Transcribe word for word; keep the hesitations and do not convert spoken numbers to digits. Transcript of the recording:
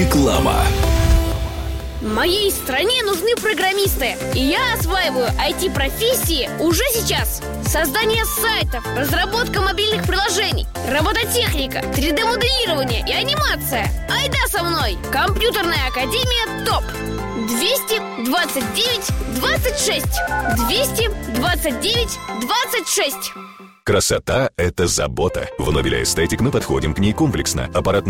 Реклама. Моей стране нужны программисты, и я осваиваю ай ти-профессии уже сейчас. Создание сайтов, разработка мобильных приложений, робототехника, три дэ-моделирование и анимация. Айда со мной! Компьютерная академия ТОП. двести двадцать девять двадцать шесть. двести двадцать девять двадцать шесть. Красота – это забота. В Нобеля Эстетик мы подходим к ней комплексно. Аппаратная